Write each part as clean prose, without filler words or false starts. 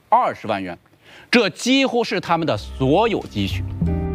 20万元，这几乎是他们的所有积蓄。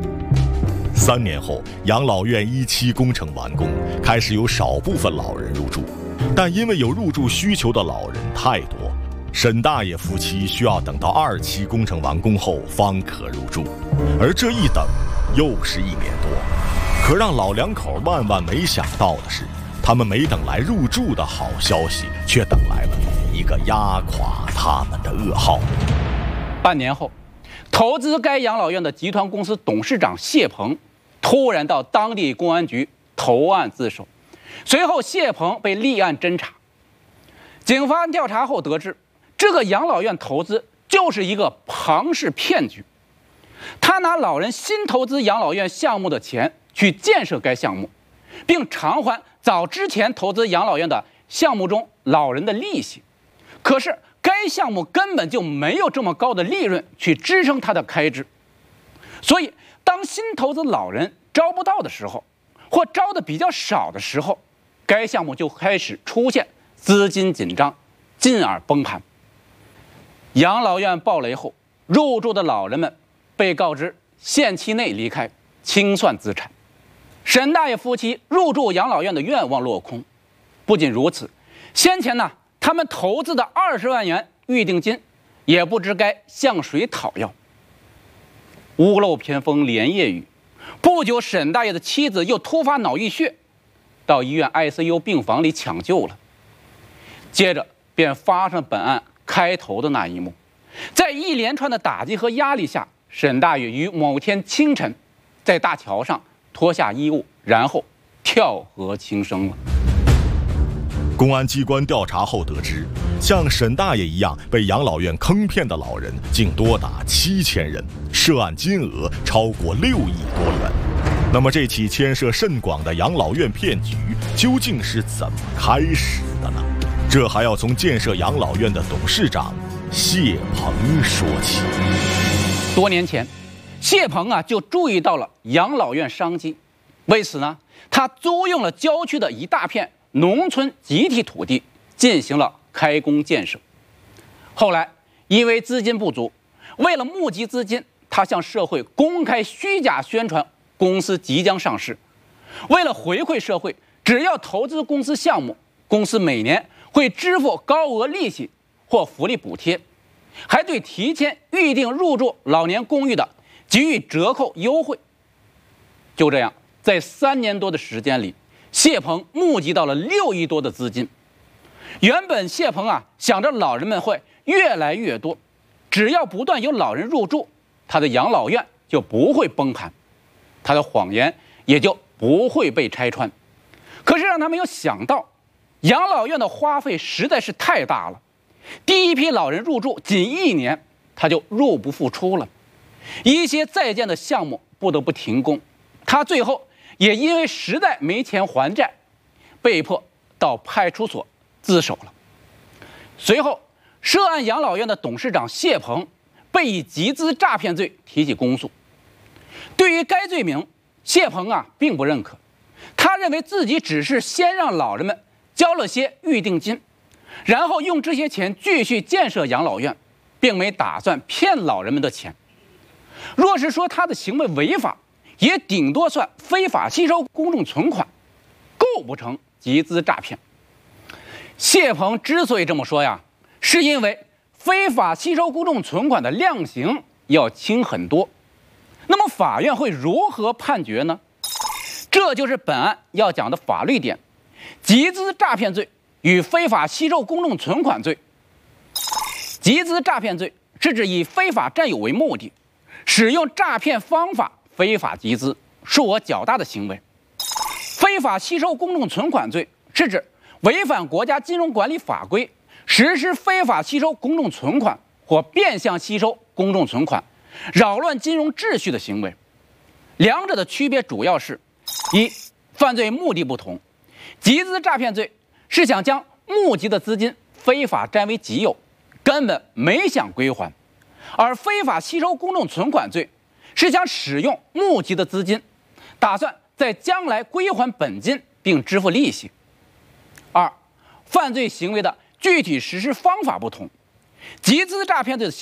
3年后，养老院1期工程完工，开始有少部分老人入住，但因为有入住需求的老人太多，沈大爷夫妻需要等到2期工程完工后方可入住，而这一等又是1年多。可让老两口万万没想到的是，他们没等来入住的好消息，却等来了一个压垮他们的噩耗。 半年后，投资该养老院的集团公司董事长谢鹏突然到当地公安局投案自首，随后谢鹏被立案侦查。警方调查后得知，这个养老院投资就是一个庞氏骗局，他拿老人新投资养老院项目的钱去建设该项目，并偿还早之前投资养老院的项目中老人的利息。可是该项目根本就没有这么高的利润去支撑它的开支，所以当新投资老人招不到的时候，或招的比较少的时候，该项目就开始出现资金紧张，进而崩盘。养老院暴雷后，入住的老人们被告知限期内离开，清算资产。沈大爷夫妻入住养老院的愿望落空。不仅如此，先前呢，他们投资的20万元预定金，也不知该向谁讨要。屋漏偏逢连夜雨，不久，沈大爷的妻子又突发脑溢血，到医院 ICU 病房里抢救了。接着便发生了本案开头的那一幕。在一连串的打击和压力下，沈大爷于某天清晨在大桥上脱下衣物，然后跳河轻生了。 公安机关调查后得知，像沈大爷一样被养老院坑骗的老人竟多达7000人，涉案金额超过6亿多元。那么这起牵涉甚广的养老院骗局究竟是怎么开始的呢？这还要从建设养老院的董事长谢鹏说起。 多年前，谢鹏就注意到了养老院商机，为此呢，他租用了郊区的一大片农村集体土地，进行了开工建设。后来因为资金不足，为了募集资金，他向社会公开虚假宣传公司即将上市。为了回馈社会，只要投资公司项目，公司每年会支付高额利息或福利补贴，还对提前预定入住老年公寓的给予折扣优惠。就这样，在3年多的时间里，谢鹏募集到了6亿多的资金。原本谢鹏想着老人们会越来越多，只要不断有老人入住，他的养老院就不会崩盘，他的谎言也就不会被拆穿。可是让他没有想到，养老院的花费实在是太大了，第一批老人入住仅1年，他就入不敷出了，一些在建的项目不得不停工，他最后也因为实在没钱还债，被迫到派出所自首了。随后，涉案养老院的董事长谢鹏被以集资诈骗罪提起公诉。对于该罪名，谢鹏并不认可，他认为自己只是先让老人们交了些预定金，然后用这些钱继续建设养老院，并没打算骗老人们的钱。若是说他的行为违法，也顶多算非法吸收公众存款，构不成集资诈骗。谢鹏之所以这么说是因为非法吸收公众存款的量刑要轻很多。那么法院会如何判决呢？这就是本案要讲的法律点：集资诈骗罪与非法吸收公众存款罪。集资诈骗罪是指以非法占有为目的，使用诈骗方法非法集资，数额较大的行为。非法吸收公众存款罪是指违反国家金融管理法规，实施非法吸收公众存款或变相吸收公众存款，扰乱金融秩序的行为。两者的区别主要是：一、犯罪目的不同，集资诈骗罪是想将募集的资金非法占为己有，根本没想归还；而非法吸收公众存款罪是想使用募集的资金，打算在将来归还本金并支付利息。二、犯罪行为的具体实施方法不同，集资诈骗罪的